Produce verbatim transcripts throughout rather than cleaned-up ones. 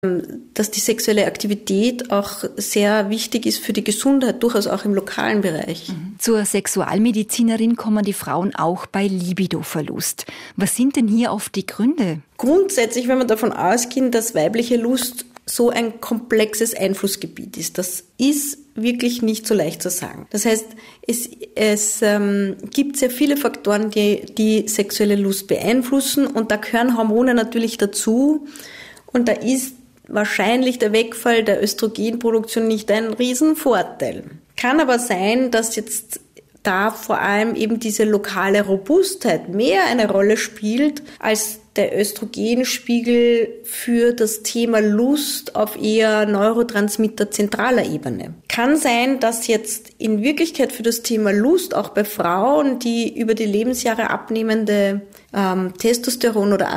dass die sexuelle Aktivität auch sehr wichtig ist für die Gesundheit, durchaus auch im lokalen Bereich. Zur Sexualmedizinerin kommen die Frauen auch bei Libidoverlust. Was sind denn hier oft die Gründe? Grundsätzlich, wenn wir davon ausgehen, dass weibliche Lust so ein komplexes Einflussgebiet ist, das ist wirklich nicht so leicht zu sagen. Das heißt, es, es ähm, gibt sehr viele Faktoren, die die sexuelle Lust beeinflussen, und da gehören Hormone natürlich dazu, und da ist wahrscheinlich der Wegfall der Östrogenproduktion nicht ein Riesenvorteil. Kann aber sein, dass jetzt da vor allem eben diese lokale Robustheit mehr eine Rolle spielt als der Östrogenspiegel für das Thema Lust auf eher Neurotransmitter zentraler Ebene. Kann sein, dass jetzt in Wirklichkeit für das Thema Lust auch bei Frauen, die über die Lebensjahre abnehmende ähm, Testosteron- oder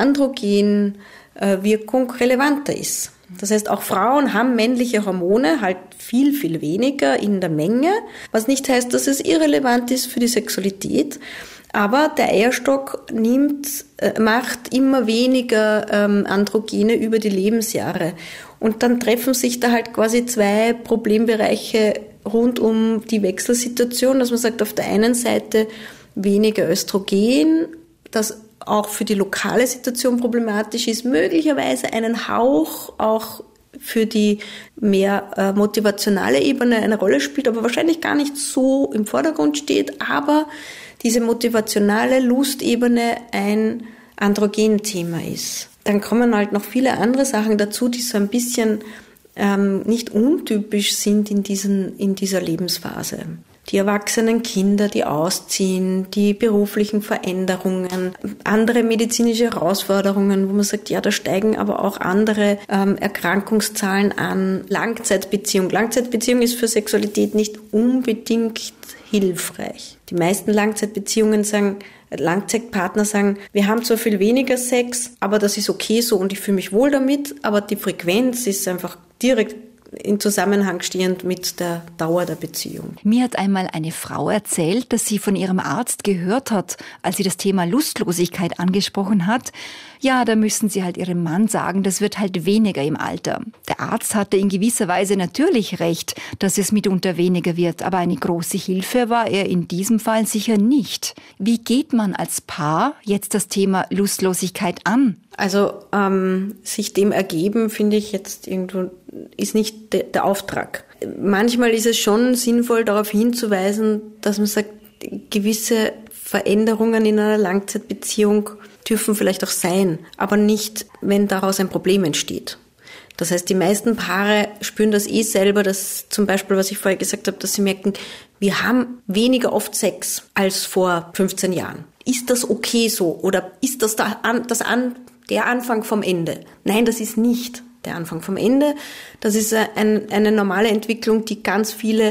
Androgenwirkung relevanter ist. Das heißt, auch Frauen haben männliche Hormone, halt viel, viel weniger in der Menge, was nicht heißt, dass es irrelevant ist für die Sexualität. Aber der Eierstock nimmt, äh, macht immer weniger ähm, Androgene über die Lebensjahre. Und dann treffen sich da halt quasi zwei Problembereiche rund um die Wechselsituation, dass man sagt, auf der einen Seite weniger Östrogen, das auch für die lokale Situation problematisch ist, möglicherweise einen Hauch auch für die mehr äh, motivationale Ebene eine Rolle spielt, aber wahrscheinlich gar nicht so im Vordergrund steht, aber diese motivationale Lustebene ein Androgenthema ist. Dann kommen halt noch viele andere Sachen dazu, die so ein bisschen ähm, nicht untypisch sind in diesen, in dieser Lebensphase. Die erwachsenen Kinder, die ausziehen, die beruflichen Veränderungen, andere medizinische Herausforderungen, wo man sagt, ja, da steigen aber auch andere ähm, Erkrankungszahlen an. Langzeitbeziehung. Langzeitbeziehung ist für Sexualität nicht unbedingt hilfreich. Die meisten Langzeitbeziehungen sagen, Langzeitpartner sagen, wir haben zwar viel weniger Sex, aber das ist okay so und ich fühle mich wohl damit, aber die Frequenz ist einfach direkt in Zusammenhang stehend mit der Dauer der Beziehung. Mir hat einmal eine Frau erzählt, dass sie von ihrem Arzt gehört hat, als sie das Thema Lustlosigkeit angesprochen hat. Ja, da müssen sie halt ihrem Mann sagen, das wird halt weniger im Alter. Der Arzt hatte in gewisser Weise natürlich recht, dass es mitunter weniger wird, aber eine große Hilfe war er in diesem Fall sicher nicht. Wie geht man als Paar jetzt das Thema Lustlosigkeit an? Also ähm, sich dem ergeben, finde ich jetzt irgendwo, ist nicht de- der Auftrag. Manchmal ist es schon sinnvoll, darauf hinzuweisen, dass man sagt, gewisse Veränderungen in einer Langzeitbeziehung dürfen vielleicht auch sein, aber nicht, wenn daraus ein Problem entsteht. Das heißt, die meisten Paare spüren das eh selber, dass zum Beispiel, was ich vorher gesagt habe, dass sie merken, wir haben weniger oft Sex als vor fünfzehn Jahren. Ist das okay so? Oder ist das da an, das an, der Anfang vom Ende? Nein, das ist nicht der Anfang vom Ende. Das ist ein, eine normale Entwicklung, die ganz viele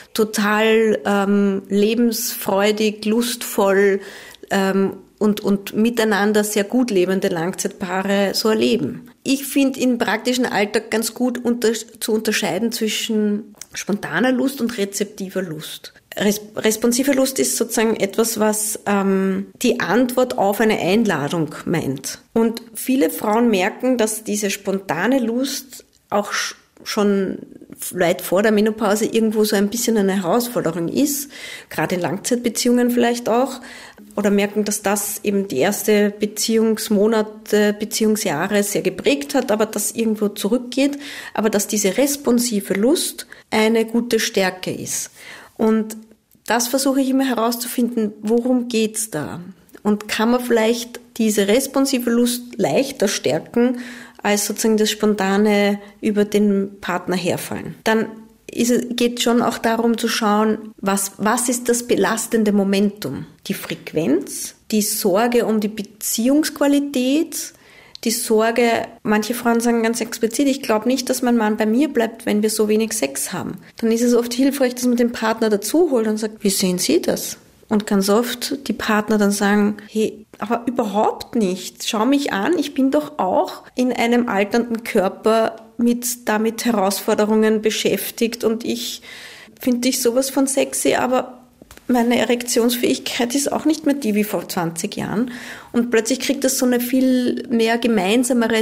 total ähm, lebensfreudig, lustvoll ähm, und, und miteinander sehr gut lebende Langzeitpaare so erleben. Ich finde im praktischen Alltag ganz gut unter, zu unterscheiden zwischen spontaner Lust und rezeptiver Lust. Res- responsive Lust ist sozusagen etwas, was ähm, die Antwort auf eine Einladung meint. Und viele Frauen merken, dass diese spontane Lust auch sch- schon weit vor der Menopause irgendwo so ein bisschen eine Herausforderung ist, gerade in Langzeitbeziehungen vielleicht auch, oder merken, dass das eben die erste Beziehungsmonate, Beziehungsjahre sehr geprägt hat, aber das irgendwo zurückgeht, aber dass diese responsive Lust eine gute Stärke ist. Und das versuche ich immer herauszufinden, worum geht's da? Und kann man vielleicht diese responsive Lust leichter stärken, als sozusagen das spontane über den Partner herfallen. Dann ist es, geht schon auch darum zu schauen, was, was ist das belastende Momentum? Die Frequenz, die Sorge um die Beziehungsqualität, die Sorge, manche Frauen sagen ganz explizit, ich glaube nicht, dass mein Mann bei mir bleibt, wenn wir so wenig Sex haben. Dann ist es oft hilfreich, dass man den Partner dazu holt und sagt, wie sehen Sie das? Und ganz oft die Partner dann sagen, hey, aber überhaupt nicht. Schau mich an, ich bin doch auch in einem alternden Körper mit damit Herausforderungen beschäftigt und ich finde dich sowas von sexy, aber meine Erektionsfähigkeit ist auch nicht mehr die wie vor zwanzig Jahren. und plötzlich kriegt das so eine viel mehr gemeinsamere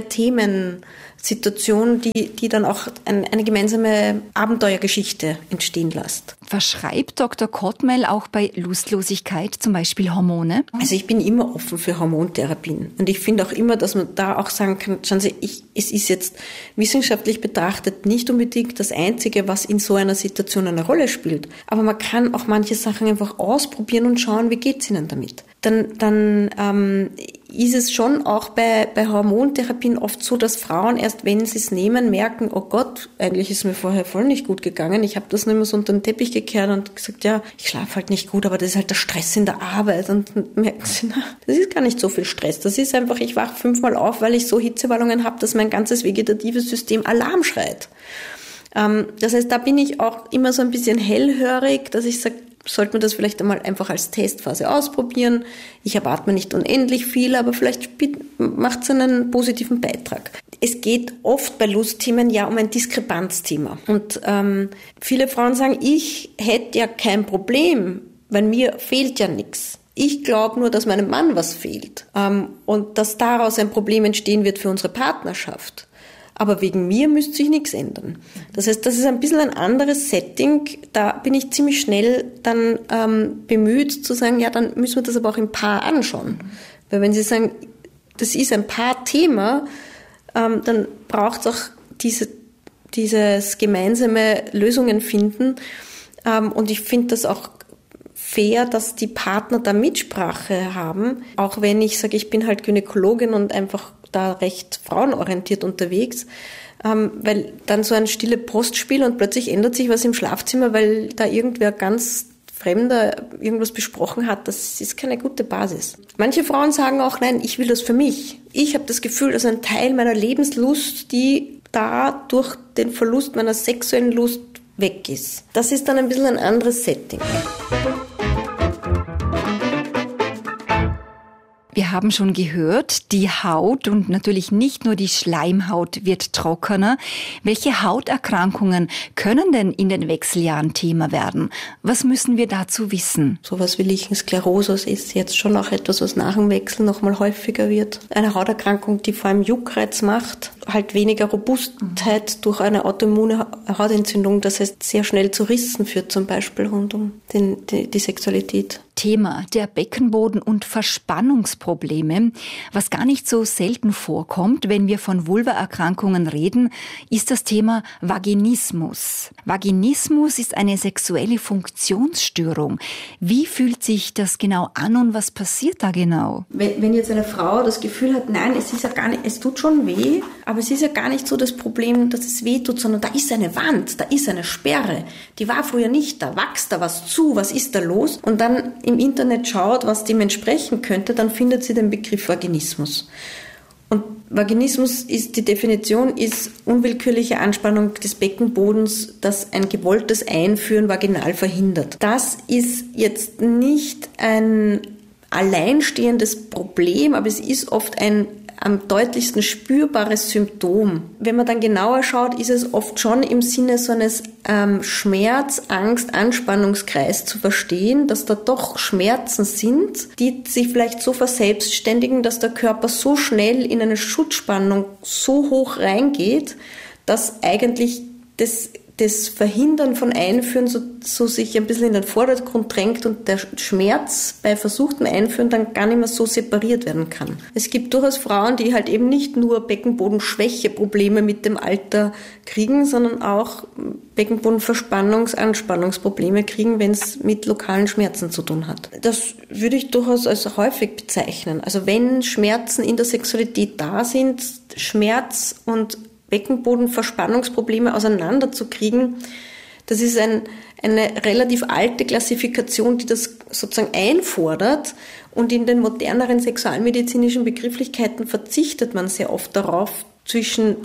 Themensituation, die, die dann auch ein, eine gemeinsame Abenteuergeschichte entstehen lässt. Verschreibt Doktor Kottmähl auch bei Lustlosigkeit zum Beispiel Hormone? Also ich bin immer offen für Hormontherapien und ich finde auch immer, dass man da auch sagen kann, schauen Sie, ich, es ist jetzt wissenschaftlich betrachtet nicht unbedingt das Einzige, was in so einer Situation eine Rolle spielt, aber man kann auch manche Sachen einfach ausprobieren und schauen, wie geht's Ihnen damit. Dann, dann ähm, ist es schon auch bei, bei Hormontherapien oft so, dass Frauen erst, wenn sie es nehmen, merken, oh Gott, eigentlich ist mir vorher voll nicht gut gegangen. Ich habe das nicht mehr so unter den Teppich gekehrt und gesagt, ja, ich schlafe halt nicht gut, aber das ist halt der Stress in der Arbeit. Und merken sie, na, das ist gar nicht so viel Stress. Das ist einfach, ich wache fünfmal auf, weil ich so Hitzewallungen habe, dass mein ganzes vegetatives System Alarm schreit. Ähm, das heißt, da bin ich auch immer so ein bisschen hellhörig, dass ich sage, sollte man das vielleicht einmal einfach als Testphase ausprobieren. Ich erwarte mir nicht unendlich viel, aber vielleicht macht es einen positiven Beitrag. Es geht oft bei Lustthemen ja um ein Diskrepanzthema. Und ähm, viele Frauen sagen, ich hätte ja kein Problem, weil mir fehlt ja nichts. Ich glaube nur, dass meinem Mann was fehlt ähm, und dass daraus ein Problem entstehen wird für unsere Partnerschaft. Aber wegen mir müsste sich nichts ändern. Das heißt, das ist ein bisschen ein anderes Setting. Da bin ich ziemlich schnell dann ähm, bemüht zu sagen, ja, dann müssen wir das aber auch im Paar anschauen. Weil wenn Sie sagen, das ist ein Paarthema, ähm, dann braucht es auch diese, dieses gemeinsame Lösungen finden. Ähm, und ich finde das auch fair, dass die Partner da Mitsprache haben. Auch wenn ich sage, ich bin halt Gynäkologin und einfach da recht frauenorientiert unterwegs, ähm, weil dann so ein stille Postspiel und plötzlich ändert sich was im Schlafzimmer, weil da irgendwer ganz Fremder irgendwas besprochen hat, das ist keine gute Basis. Manche Frauen sagen auch, nein, ich will das für mich. Ich habe das Gefühl, dass ein Teil meiner Lebenslust, die da durch den Verlust meiner sexuellen Lust weg ist. Das ist dann ein bisschen ein anderes Setting. Wir haben schon gehört, die Haut und natürlich nicht nur die Schleimhaut wird trockener. Welche Hauterkrankungen können denn in den Wechseljahren Thema werden? Was müssen wir dazu wissen? Sowas wie Lichensklerosus ist jetzt schon auch etwas, was nach dem Wechsel noch mal häufiger wird. Eine Hauterkrankung, die vor allem Juckreiz macht, halt weniger Robustheit durch eine autoimmune Hautentzündung, das heißt sehr schnell zu Rissen führt, zum Beispiel rund um den, die, die Sexualität. Thema der Beckenboden- und Verspannungsprobleme. Was gar nicht so selten vorkommt, wenn wir von Vulvaerkrankungen reden, ist das Thema Vaginismus. Vaginismus ist eine sexuelle Funktionsstörung. Wie fühlt sich das genau an und was passiert da genau? Wenn, wenn jetzt eine Frau das Gefühl hat, nein, es ist ja gar nicht, es tut schon weh, aber es ist ja gar nicht so das Problem, dass es weh tut, sondern da ist eine Wand, da ist eine Sperre. Die war früher nicht da, wächst da was zu, was ist da los? Und dann im Internet schaut, was dem entsprechen könnte, dann findet sie den Begriff Vaginismus. Und Vaginismus ist, die Definition ist unwillkürliche Anspannung des Beckenbodens, das ein gewolltes Einführen vaginal verhindert. Das ist jetzt nicht ein alleinstehendes Problem, aber es ist oft ein am deutlichsten spürbares Symptom. Wenn man dann genauer schaut, ist es oft schon im Sinne so eines ähm, Schmerz-, Angst-, Anspannungskreis zu verstehen, dass da doch Schmerzen sind, die sich vielleicht so verselbstständigen, dass der Körper so schnell in eine Schutzspannung so hoch reingeht, dass eigentlich das das Verhindern von Einführen so, so sich ein bisschen in den Vordergrund drängt und der Schmerz bei versuchtem Einführen dann gar nicht mehr so separiert werden kann. Es gibt durchaus Frauen, die halt eben nicht nur Beckenbodenschwächeprobleme mit dem Alter kriegen, sondern auch Beckenbodenverspannungs-, Anspannungsprobleme kriegen, wenn es mit lokalen Schmerzen zu tun hat. Das würde ich durchaus als häufig bezeichnen. Also wenn Schmerzen in der Sexualität da sind, Schmerz und Beckenbodenverspannungsprobleme auseinanderzukriegen, das ist ein, eine relativ alte Klassifikation, die das sozusagen einfordert. Und in den moderneren sexualmedizinischen Begrifflichkeiten verzichtet man sehr oft darauf, zwischen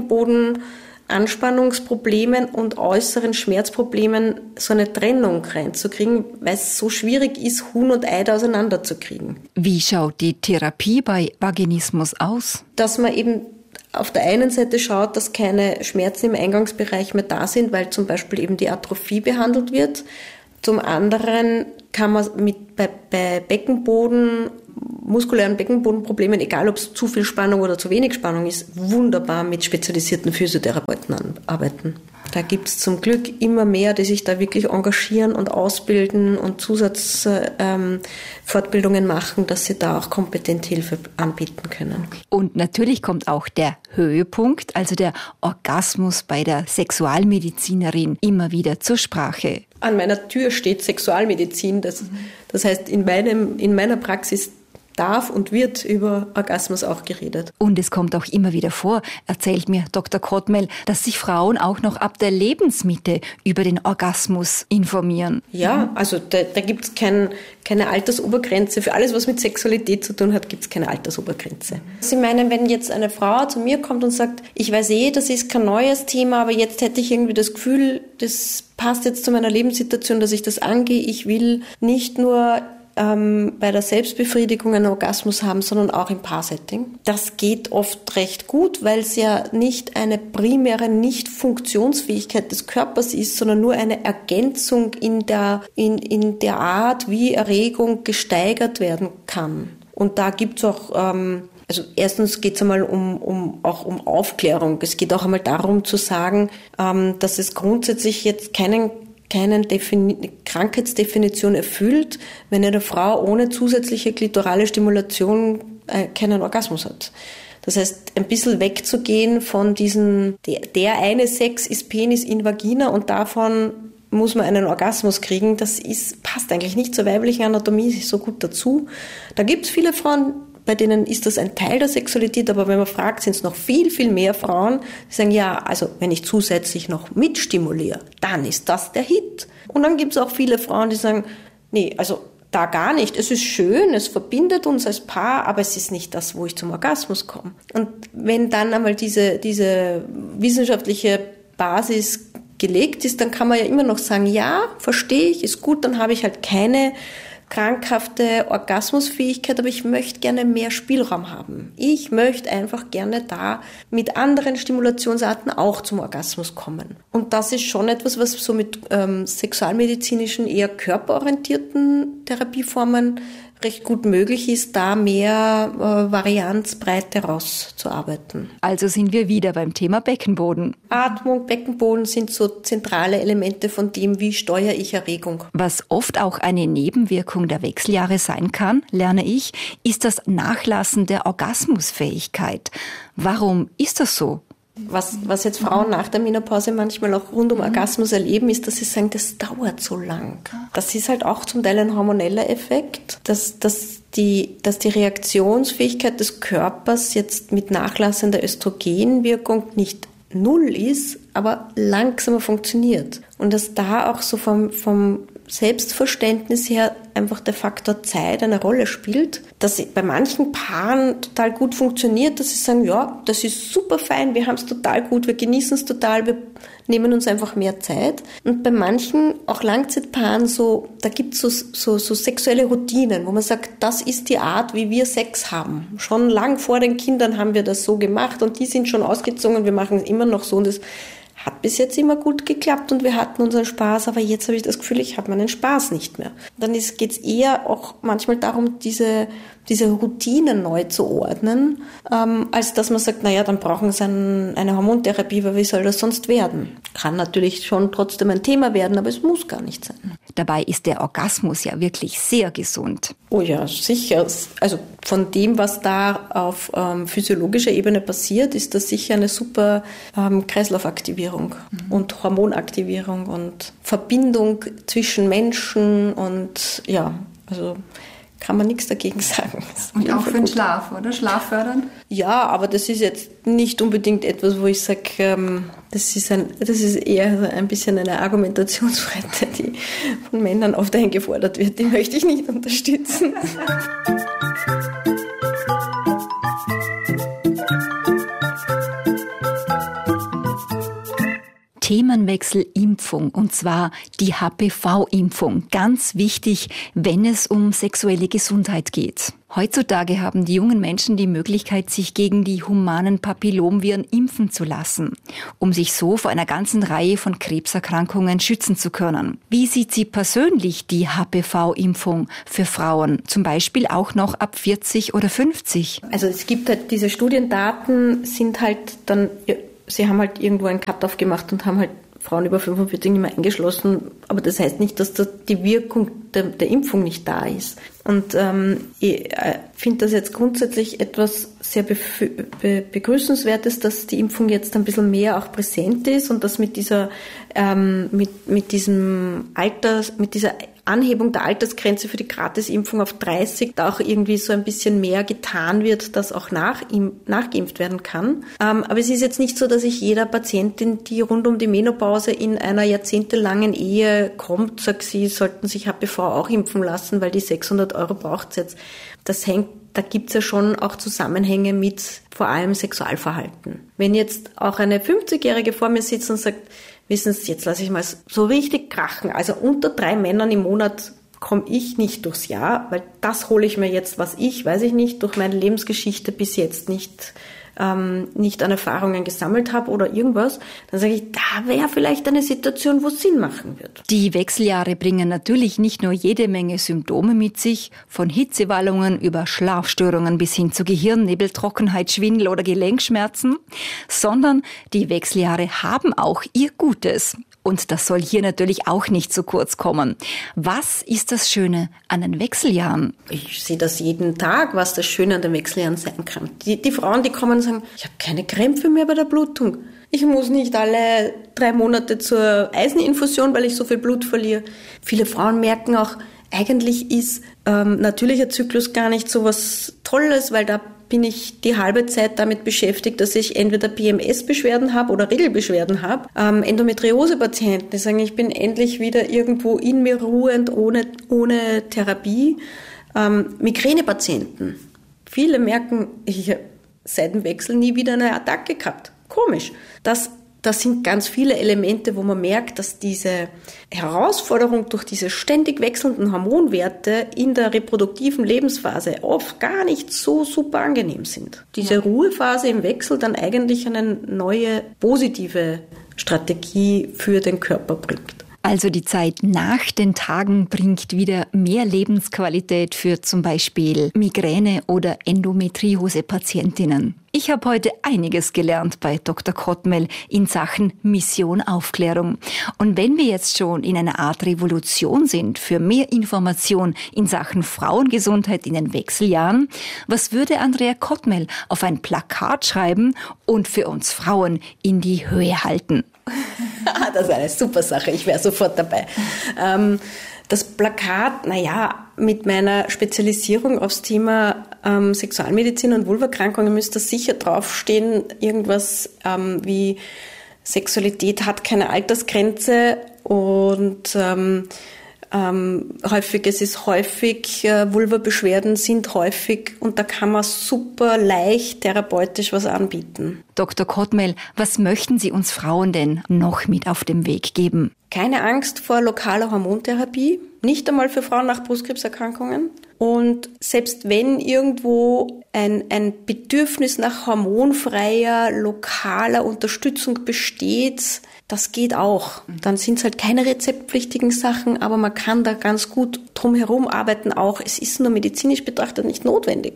Beckenbodenanspannungsproblemen und äußeren Schmerzproblemen so eine Trennung reinzukriegen, weil es so schwierig ist, Huhn und Ei da auseinanderzukriegen. Wie schaut die Therapie bei Vaginismus aus? Dass man eben auf der einen Seite schaut, dass keine Schmerzen im Eingangsbereich mehr da sind, weil zum Beispiel eben die Atrophie behandelt wird. Zum anderen kann man mit, bei, bei Beckenboden, muskulären Beckenbodenproblemen, egal ob es zu viel Spannung oder zu wenig Spannung ist, wunderbar mit spezialisierten Physiotherapeuten arbeiten. Da gibt es zum Glück immer mehr, die sich da wirklich engagieren und ausbilden und Zusatzfortbildungen ähm, machen, dass sie da auch kompetent Hilfe anbieten können. Und natürlich kommt auch der Höhepunkt, also der Orgasmus bei der Sexualmedizinerin, immer wieder zur Sprache. An meiner Tür steht Sexualmedizin. Das, das heißt, in, meinem, in meiner Praxis darf und wird über Orgasmus auch geredet. Und es kommt auch immer wieder vor, erzählt mir Doktor Krottmel, dass sich Frauen auch noch ab der Lebensmitte über den Orgasmus informieren. Ja, also da, da gibt es kein, keine Altersobergrenze. Für alles, was mit Sexualität zu tun hat, gibt es keine Altersobergrenze. Sie meinen, wenn jetzt eine Frau zu mir kommt und sagt, ich weiß eh, das ist kein neues Thema, aber jetzt hätte ich irgendwie das Gefühl, das passt jetzt zu meiner Lebenssituation, dass ich das angehe. Ich will nicht nur ähm, bei der Selbstbefriedigung einen Orgasmus haben, sondern auch im Paarsetting. Das geht oft recht gut, weil es ja nicht eine primäre Nicht-Funktionsfähigkeit des Körpers ist, sondern nur eine Ergänzung in der, in, in der Art, wie Erregung gesteigert werden kann. Und da gibt es auch... Ähm, Also erstens geht es einmal um, um, auch um Aufklärung. Es geht auch einmal darum zu sagen, ähm, dass es grundsätzlich jetzt keinen, keinen Defini- Krankheitsdefinition erfüllt, wenn eine Frau ohne zusätzliche klitorale Stimulation äh, keinen Orgasmus hat. Das heißt, ein bisschen wegzugehen von diesen, der, der eine Sex ist Penis in Vagina und davon muss man einen Orgasmus kriegen, das ist, passt eigentlich nicht zur weiblichen Anatomie so gut dazu. Da gibt es viele Frauen, bei denen ist das ein Teil der Sexualität, aber wenn man fragt, sind es noch viel, viel mehr Frauen, die sagen, ja, also wenn ich zusätzlich noch mitstimuliere, dann ist das der Hit. Und dann gibt es auch viele Frauen, die sagen, nee, also da gar nicht. Es ist schön, es verbindet uns als Paar, aber es ist nicht das, wo ich zum Orgasmus komme. Und wenn dann einmal diese, diese wissenschaftliche Basis gelegt ist, dann kann man ja immer noch sagen, ja, verstehe ich, ist gut, dann habe ich halt keine krankhafte Orgasmusfähigkeit, aber ich möchte gerne mehr Spielraum haben. Ich möchte einfach gerne da mit anderen Stimulationsarten auch zum Orgasmus kommen. Und das ist schon etwas, was so mit ähm, sexualmedizinischen, eher körperorientierten Therapieformen recht gut möglich ist, da mehr äh, Varianzbreite rauszuarbeiten. Also sind wir wieder beim Thema Beckenboden. Atmung, Beckenboden sind so zentrale Elemente von dem, wie steuere ich Erregung. Was oft auch eine Nebenwirkung der Wechseljahre sein kann, lerne ich, ist das Nachlassen der Orgasmusfähigkeit. Warum ist das so? Was, was jetzt Frauen nach der Menopause manchmal auch rund um Orgasmus erleben, ist, dass sie sagen, das dauert so lang. Das ist halt auch zum Teil ein hormoneller Effekt, dass, dass, die, dass die Reaktionsfähigkeit des Körpers jetzt mit nachlassender Östrogenwirkung nicht null ist, aber langsamer funktioniert. Und dass da auch so vom, vom Selbstverständnis her einfach der Faktor Zeit eine Rolle spielt, dass bei manchen Paaren total gut funktioniert, dass sie sagen, ja, das ist super fein, wir haben es total gut, wir genießen es total, wir nehmen uns einfach mehr Zeit. Und bei manchen, auch Langzeitpaaren, so, da gibt es so, so, so sexuelle Routinen, wo man sagt, das ist die Art, wie wir Sex haben. Schon lang vor den Kindern haben wir das so gemacht und die sind schon ausgezogen, wir machen es immer noch so und das hat bis jetzt immer gut geklappt und wir hatten unseren Spaß, aber jetzt habe ich das Gefühl, ich habe meinen Spaß nicht mehr. Dann geht es eher auch manchmal darum, diese, diese Routinen neu zu ordnen, ähm, als dass man sagt, naja, dann brauchen sie ein, eine Hormontherapie, weil wie soll das sonst werden? Kann natürlich schon trotzdem ein Thema werden, aber es muss gar nicht sein. Dabei ist der Orgasmus ja wirklich sehr gesund. Oh ja, sicher. Also von dem, was da auf ähm, physiologischer Ebene passiert, ist das sicher eine super ähm, Kreislaufaktivierung mhm. und Hormonaktivierung und Verbindung zwischen Menschen und ja, also kann man nichts dagegen sagen. Und auch für den Schlaf, oder? Schlaffördernd? Ja, aber das ist jetzt nicht unbedingt etwas, wo ich sage, ähm, das ist ein, das ist eher ein bisschen eine Argumentationsbreite, die von Männern oft eingefordert wird. Die möchte ich nicht unterstützen. Themenwechsel Impfung, und zwar die H P V-Impfung. Ganz wichtig, wenn es um sexuelle Gesundheit geht. Heutzutage haben die jungen Menschen die Möglichkeit, sich gegen die humanen Papillomviren impfen zu lassen, um sich so vor einer ganzen Reihe von Krebserkrankungen schützen zu können. Wie sieht sie persönlich die H P V-Impfung für Frauen, zum Beispiel auch noch ab vierzig oder fünfzig? Also es gibt halt diese Studiendaten, sind halt dann, sie haben halt irgendwo einen Cut-off gemacht und haben halt Frauen über fünfundvierzig nicht mehr eingeschlossen, aber das heißt nicht, dass da die Wirkung der, der Impfung nicht da ist. Und ähm, ich äh, finde das jetzt grundsätzlich etwas sehr bef- be- begrüßenswertes, dass die Impfung jetzt ein bisschen mehr auch präsent ist und dass mit dieser ähm, mit mit diesem Alters, mit dieser Anhebung der Altersgrenze für die Gratisimpfung auf dreißig da auch irgendwie so ein bisschen mehr getan wird, dass auch nach, nachgeimpft werden kann. Ähm, aber es ist jetzt nicht so, dass ich jeder Patientin, die rund um die Menopause in einer jahrzehntelangen Ehe kommt, sage, sie sollten sich H P V auch impfen lassen, weil die sechshundert Euro braucht es jetzt. Das hängt, da gibt es ja schon auch Zusammenhänge mit vor allem Sexualverhalten. Wenn jetzt auch eine fünfzigjährige vor mir sitzt und sagt, wissen Sie, jetzt lasse ich mal so richtig krachen. Also unter drei Männern im Monat komme ich nicht durchs Jahr, weil das hole ich mir jetzt, was ich, weiß ich nicht, durch meine Lebensgeschichte bis jetzt nicht, ähm, nicht an Erfahrungen gesammelt habe oder irgendwas. Dann sage ich, da wäre vielleicht eine Situation, wo es Sinn machen wird. Die Wechseljahre bringen natürlich nicht nur jede Menge Symptome mit sich, von Hitzewallungen über Schlafstörungen bis hin zu Gehirnnebel, Trockenheit, Schwindel oder Gelenkschmerzen, sondern die Wechseljahre haben auch ihr Gutes. Und das soll hier natürlich auch nicht zu kurz kommen. Was ist das Schöne an den Wechseljahren? Ich sehe das jeden Tag, was das Schöne an den Wechseljahren sein kann. Die, die Frauen, die kommen und sagen, ich habe keine Krämpfe mehr bei der Blutung. Ich muss nicht alle drei Monate zur Eiseninfusion, weil ich so viel Blut verliere. Viele Frauen merken auch, eigentlich ist ähm, natürlicher Zyklus gar nicht so was Tolles, weil da bin ich die halbe Zeit damit beschäftigt, dass ich entweder P M S-Beschwerden habe oder Regelbeschwerden habe. Ähm, Endometriose-Patienten, die sagen, ich bin endlich wieder irgendwo in mir ruhend, ohne, ohne Therapie. Ähm, Migräne-Patienten. Viele merken, ich habe seit dem Wechsel nie wieder eine Attacke gehabt. Komisch. Das Das sind ganz viele Elemente, wo man merkt, dass diese Herausforderung durch diese ständig wechselnden Hormonwerte in der reproduktiven Lebensphase oft gar nicht so super angenehm sind. Diese ja. Ruhephase im Wechsel dann eigentlich eine neue positive Strategie für den Körper bringt. Also die Zeit nach den Tagen bringt wieder mehr Lebensqualität für zum Beispiel Migräne- oder Endometriose-Patientinnen. Ich habe heute einiges gelernt bei Doktor Kottmel in Sachen Mission Aufklärung. Und wenn wir jetzt schon in einer Art Revolution sind für mehr Information in Sachen Frauengesundheit in den Wechseljahren, was würde Andrea Kottmel auf ein Plakat schreiben und für uns Frauen in die Höhe halten? Das ist eine super Sache, ich wäre sofort dabei. Ähm, das Plakat, naja, mit meiner Spezialisierung aufs Thema ähm, Sexualmedizin und Vulvaerkrankungen müsste sicher draufstehen, irgendwas ähm, wie Sexualität hat keine Altersgrenze und ähm, Ähm, häufig, es ist häufig, äh, Vulva-Beschwerden sind häufig und da kann man super leicht therapeutisch was anbieten. Doktor Kottmel, was möchten Sie uns Frauen denn noch mit auf den Weg geben? Keine Angst vor lokaler Hormontherapie, nicht einmal für Frauen nach Brustkrebserkrankungen. Und selbst wenn irgendwo ein, ein Bedürfnis nach hormonfreier, lokaler Unterstützung besteht, das geht auch. Dann sind es halt keine rezeptpflichtigen Sachen, aber man kann da ganz gut drumherum arbeiten auch. Es ist nur medizinisch betrachtet nicht notwendig.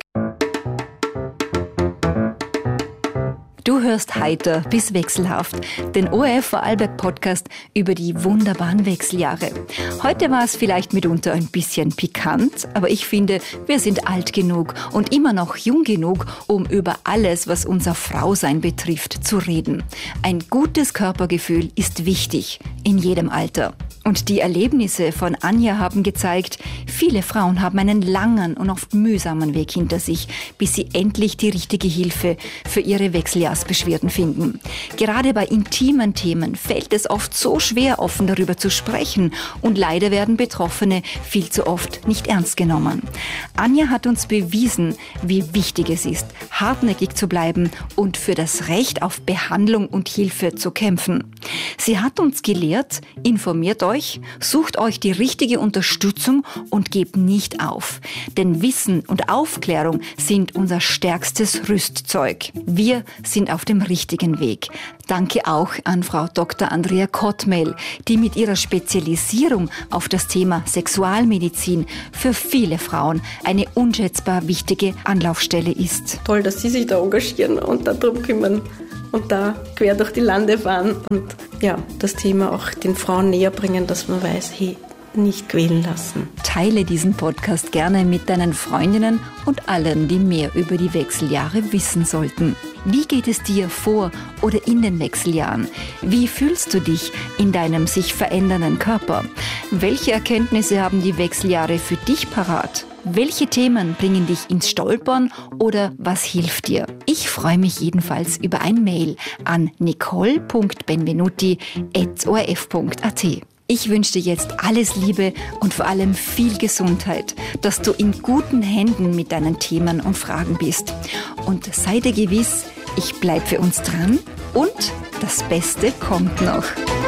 Du hörst heiter bis wechselhaft, den O R F Vorarlberg Podcast über die wunderbaren Wechseljahre. Heute war es vielleicht mitunter ein bisschen pikant, aber ich finde, wir sind alt genug und immer noch jung genug, um über alles, was unser Frausein betrifft, zu reden. Ein gutes Körpergefühl ist wichtig, in jedem Alter. Und die Erlebnisse von Anja haben gezeigt, viele Frauen haben einen langen und oft mühsamen Weg hinter sich, bis sie endlich die richtige Hilfe für ihre Wechseljahrsbeschwerden finden. Gerade bei intimen Themen fällt es oft so schwer, offen darüber zu sprechen und leider werden Betroffene viel zu oft nicht ernst genommen. Anja hat uns bewiesen, wie wichtig es ist, hartnäckig zu bleiben und für das Recht auf Behandlung und Hilfe zu kämpfen. Sie hat uns gelehrt, informiert euch, sucht euch die richtige Unterstützung und gebt nicht auf. Denn Wissen und Aufklärung sind unser stärkstes Rüstzeug. Wir sind auf dem richtigen Weg. Danke auch an Frau Doktor Andrea Kottmehl, die mit ihrer Spezialisierung auf das Thema Sexualmedizin für viele Frauen eine unschätzbar wichtige Anlaufstelle ist. Toll, dass Sie sich da engagieren und darum kümmern und da quer durch die Lande fahren und ja, das Thema auch den Frauen näher bringen, dass man weiß, hey, nicht quälen lassen. Teile diesen Podcast gerne mit deinen Freundinnen und allen, die mehr über die Wechseljahre wissen sollten. Wie geht es dir vor oder in den Wechseljahren? Wie fühlst du dich in deinem sich verändernden Körper? Welche Erkenntnisse haben die Wechseljahre für dich parat? Welche Themen bringen dich ins Stolpern oder was hilft dir? Ich freue mich jedenfalls über ein Mail an nicole punkt benvenuti at o r f punkt a t. Ich wünsche dir jetzt alles Liebe und vor allem viel Gesundheit, dass du in guten Händen mit deinen Themen und Fragen bist. Und sei dir gewiss, ich bleibe für uns dran und das Beste kommt noch.